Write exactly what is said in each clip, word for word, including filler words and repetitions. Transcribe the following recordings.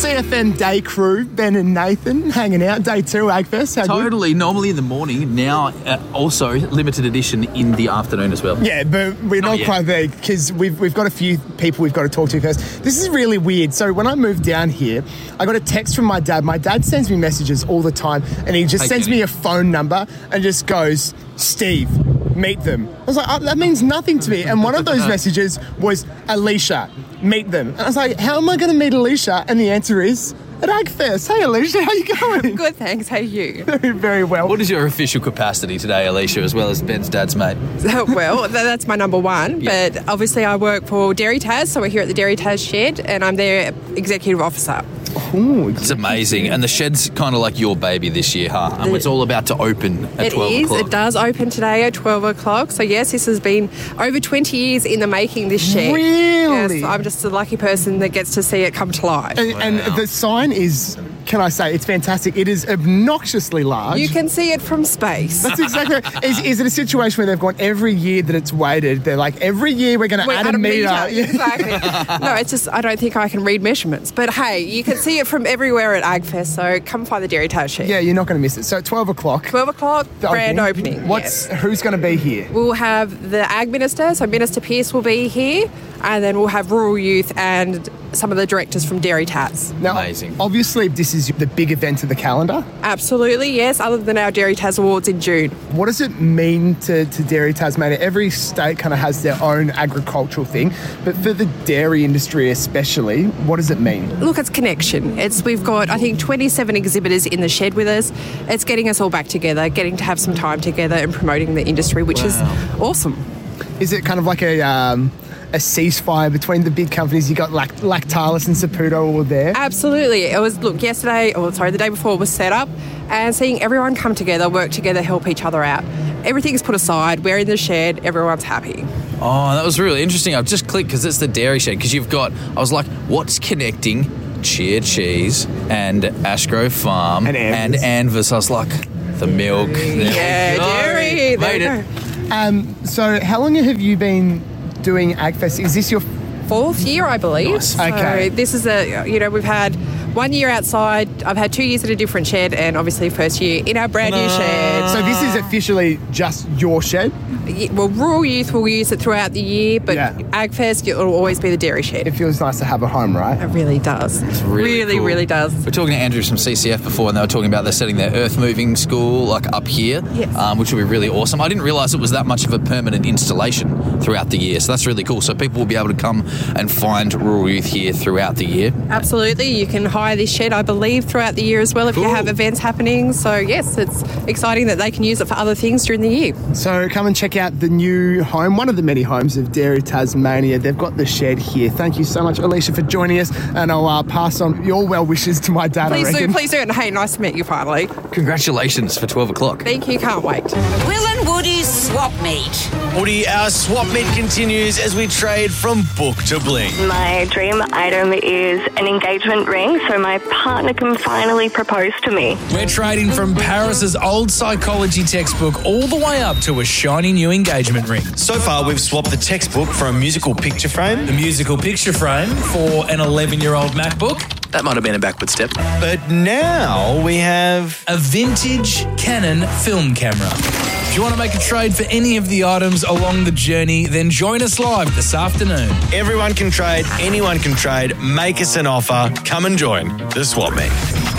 C F M Day crew, Ben and Nathan, hanging out. Day two, AgFest. How Totally. good? Normally in the morning. Now uh, also limited edition in the afternoon as well. Yeah, but we're not, Not quite there because we've, we've got a few people we've got to talk to first. This is really weird. So when I moved down here, I got a text from my dad. My dad sends me messages all the time and he just Hey, sends Kenny. me a phone number and just goes, Steve, meet them. I was like, oh, that means nothing to me. And one of those messages was, Alicia, meet them. And I was like, how am I going to meet Alicia? And the answer is, at AgFest. Hey, Alicia, how you going? Good, thanks. How are you? Very, very well. What is your official capacity today, Alicia, as well as Ben's dad's mate? Well, th- that's my number one. Yeah. But obviously I work for Dairy Taz, so we're here at the Dairy Taz shed, and I'm their executive officer. Ooh, It's amazing. And the shed's kind of like your baby this year, huh? And it's all about to open at It twelve is. o'clock. It does open today at twelve o'clock. So, yes, this has been over twenty years in the making, this shed. Really? Yes, I'm just a lucky person that gets to see it come to life. And, and the sign is, can I say, it's fantastic. It is obnoxiously large. You can see it from space. That's exactly. Is, is it a situation where they've gone every year that it's waited? They're like, every year we're going to We're add at a meter. Exactly. No, it's just, I don't think I can read measurements. But hey, you can see it from everywhere at AgFest, so come find the Dairy Taz shed. Yeah, you're not going to miss it. So at twelve o'clock. twelve o'clock, the grand opening. What's yes. Who's going to be here? We'll have the Ag Minister, so Minister Pearce will be here, and then we'll have Rural Youth and some of the directors from Dairy Taz. Now, Amazing. Obviously, this is the big event of the calendar. Absolutely, yes, other than our Dairy Taz Awards in June. What does it mean to, to Dairy Tasmania? Every state kind of has their own agricultural thing, but for the dairy industry especially, what does it mean? Look, it's connection. It's We've got, I think, twenty-seven exhibitors in the shed with us. It's getting us all back together, getting to have some time together and promoting the industry, which Wow. is awesome. Is it kind of like a... Um, a ceasefire between the big companies? You got Lact- Lactalis and Saputo all there. Absolutely. It was, look, yesterday, or sorry, the day before was set up, and seeing everyone come together, work together, help each other out. Everything's put aside, we're in the shed, everyone's happy. Oh, that was really interesting. I've just clicked because it's the dairy shed. Because you've got, I was like, what's connecting Cheer Cheese and Ashgrove Farm And Anvers. and Anvers? I was like, the milk. There Yeah, we go. dairy. There Made we it. go. Um, so how long have you been doing AgFest? Is this your... Fourth year, I believe. Nice. So Okay. this is a, you know, we've had one year outside. I've had two years at a different shed, and obviously first year in our brand new shed. So this is officially just your shed? Y- Well, Rural Youth will use it throughout the year, but Yeah. AgFest, it will always be the dairy shed. It feels nice to have a home, right? It really does. It Really, really, cool. really does. We're talking to Andrew from C C F before, and they were talking about they're setting their earth moving school like up here, Yes. um, which will be really awesome. I didn't realise it was that much of a permanent installation throughout the year, so that's really cool. So people will be able to come and find Rural Youth here throughout the year. Absolutely. You can hire this shed, I believe, throughout the year as well if Cool. you have events happening. So, yes, it's exciting that they can use it for other things during the year. So come and check out the new home, one of the many homes of Dairy Tasmania. They've got the shed here. Thank you so much, Alicia, for joining us, and I'll uh, pass on your well wishes to my dad, Please I do, reckon. please do. And hey, nice to meet you finally. Congratulations for twelve o'clock. Thank you, can't wait. Will and Woody's Swap Meet. Woody, our swap meet continues as we trade from book to bling. My dream item is an engagement ring so my partner can finally propose to me. We're trading from Paris's old psychology textbook all the way up to a shiny new engagement ring. So far, we've swapped the textbook for a musical picture frame, the musical picture frame for an eleven-year-old MacBook. That might have been a backward step. But now we have a vintage Canon film camera. If you want to make a trade for any of the items along the journey, then join us live this afternoon. Everyone can trade, anyone can trade. Make us an offer. Come and join the Swap Meet.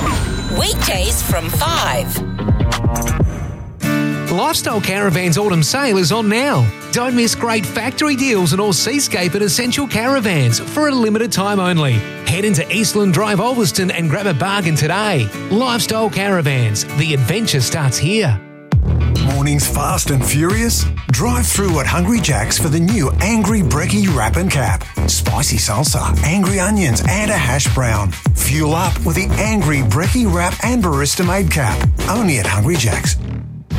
Weekdays from five. Lifestyle Caravan's autumn sale is on now. Don't miss great factory deals on all Seascape and Essential Caravans for a limited time only. Head into Eastland Drive, Ulverston and grab a bargain today. Lifestyle Caravans, the adventure starts here. Mornings fast and furious? Drive through at Hungry Jack's for the new Angry Brekkie Wrap and Cap. Spicy salsa, angry onions and a hash brown. Fuel up with the Angry Brekkie Wrap and Barista Made Cap. Only at Hungry Jack's.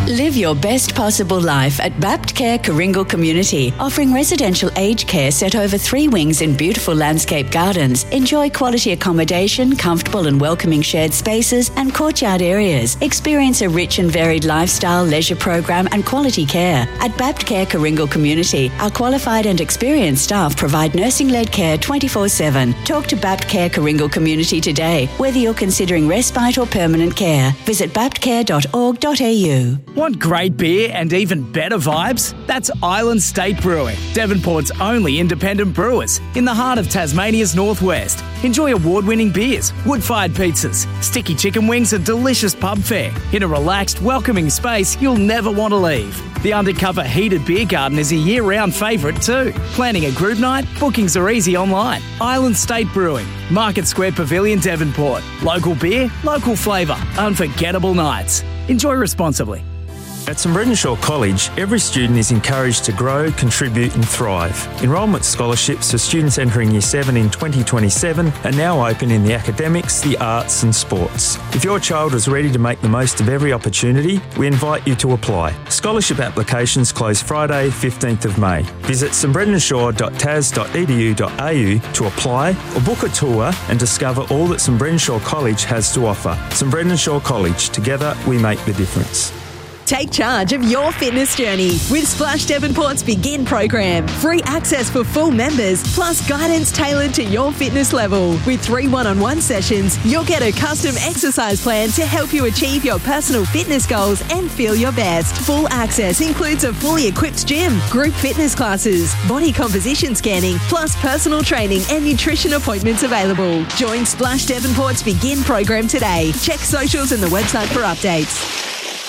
Live your best possible life at Bapt Care Coringal Community, offering residential aged care set over three wings in beautiful landscape gardens. Enjoy quality accommodation, comfortable and welcoming shared spaces and courtyard areas. Experience a rich and varied lifestyle, leisure program and quality care. At Bapt Care Coringal Community, our qualified and experienced staff provide nursing-led care twenty-four seven. Talk to Bapt Care Coringal Community today, whether you're considering respite or permanent care. Visit bapt care dot org dot a u. Want great beer and even better vibes? That's Island State Brewing, Devonport's only independent brewers in the heart of Tasmania's northwest. Enjoy award-winning beers, wood-fired pizzas, sticky chicken wings and delicious pub fare in a relaxed, welcoming space you'll never want to leave. The undercover heated beer garden is a year-round favourite too. Planning a group night? Bookings are easy online. Island State Brewing, Market Square Pavilion, Devonport. Local beer, local flavour, unforgettable nights. Enjoy responsibly. At St Brendan Shaw College, every student is encouraged to grow, contribute and thrive. Enrolment scholarships for students entering Year seven in twenty twenty-seven are now open in the academics, the arts and sports. If your child is ready to make the most of every opportunity, we invite you to apply. Scholarship applications close Friday, fifteenth of May. Visit st brendan shaw dot t a s dot e d u dot a u to apply or book a tour and discover all that St Brendan Shaw College has to offer. St Brendan Shaw College, together we make the difference. Take charge of your fitness journey with Splash Devonport's Begin program. Free access for full members, plus guidance tailored to your fitness level. With three one-on-one sessions, you'll get a custom exercise plan to help you achieve your personal fitness goals and feel your best. Full access includes a fully equipped gym, group fitness classes, body composition scanning, plus personal training and nutrition appointments available. Join Splash Devonport's Begin program today. Check socials and the website for updates.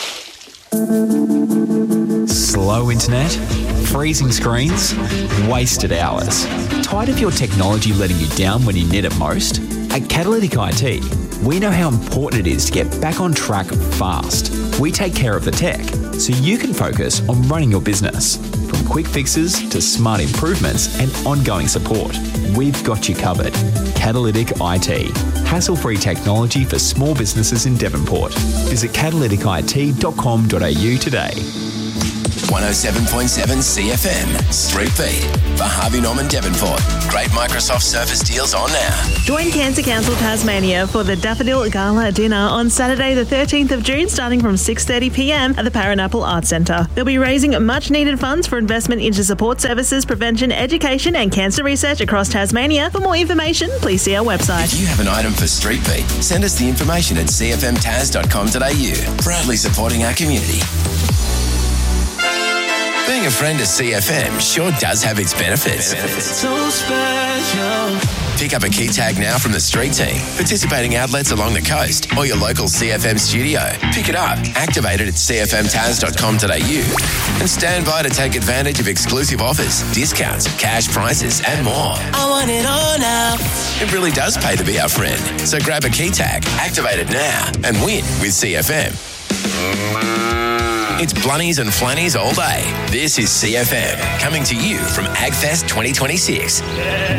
Slow internet, freezing screens, wasted hours. Tired of your technology letting you down when you need it most? At Catalytic I T, we know how important it is to get back on track fast. We take care of the tech so you can focus on running your business. From quick fixes to smart improvements and ongoing support, we've got you covered. Catalytic I T. Hassle-free technology for small businesses in Devonport. Visit catalytic I T dot com dot a u today. one oh seven point seven C F M, Street Beat, for Harvey Norman Devonport. Great Microsoft Surface deals on now. Join Cancer Council Tasmania for the Daffodil Gala Dinner on Saturday the thirteenth of June starting from six thirty p m at the Paranapple Arts Centre. They'll be raising much needed funds for investment into support services, prevention, education and cancer research across Tasmania. For more information, please see our website. If you have an item for Street Beat, send us the information at c f m tas dot com dot a u. Proudly supporting our community. Being a friend of C F M sure does have its benefits. benefits. So special. Pick up a key tag now from the street team, participating outlets along the coast, or your local C F M studio. Pick it up, activate it at c f m tas dot com dot a u, and stand by to take advantage of exclusive offers, discounts, cash prices, and more. I want it all now. It really does pay to be our friend. So grab a key tag, activate it now, and win with C F M. It's Blunnies and Flannies all day. This is C F M, coming to you from AgFest twenty twenty-six.